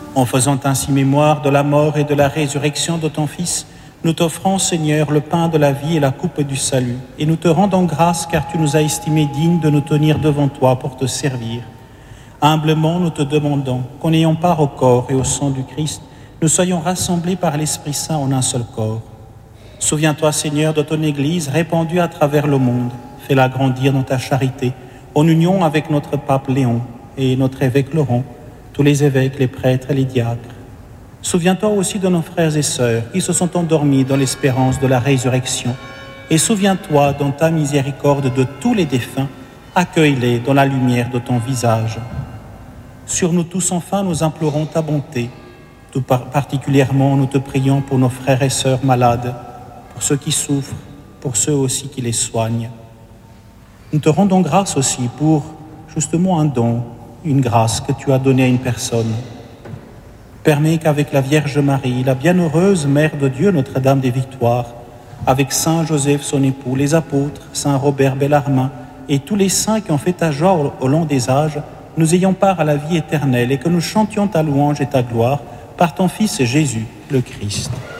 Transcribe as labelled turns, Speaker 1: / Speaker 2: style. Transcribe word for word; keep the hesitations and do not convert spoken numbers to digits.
Speaker 1: En faisant ainsi mémoire de la mort et de la résurrection de ton Fils, nous t'offrons, Seigneur, le pain de la vie et la coupe du salut, et nous te rendons grâce car tu nous as estimés dignes de nous tenir devant toi pour te servir. Humblement, nous te demandons qu'en ayant part au corps et au sang du Christ, nous soyons rassemblés par l'Esprit Saint en un seul corps. Souviens-toi, Seigneur, de ton Église répandue à travers le monde. Fais-la grandir dans ta charité, en union avec notre pape Léon et notre évêque Laurent, tous les évêques, les prêtres et les diacres. Souviens-toi aussi de nos frères et sœurs qui se sont endormis dans l'espérance de la résurrection. Et souviens-toi, dans ta miséricorde, de tous les défunts, accueille-les dans la lumière de ton visage. Sur nous tous, enfin, nous implorons ta bonté. Tout particulièrement, nous te prions pour nos frères et sœurs malades, pour ceux qui souffrent, pour ceux aussi qui les soignent. Nous te rendons grâce aussi pour, justement, un don, une grâce que tu as donnée à une personne. Permets qu'avec la Vierge Marie, la bienheureuse Mère de Dieu, Notre-Dame des Victoires, avec Saint Joseph, son époux, les apôtres, Saint Robert Bellarmin et tous les saints qui ont fait ta joie au long des âges, nous ayons part à la vie éternelle et que nous chantions ta louange et ta gloire par ton Fils Jésus, le Christ.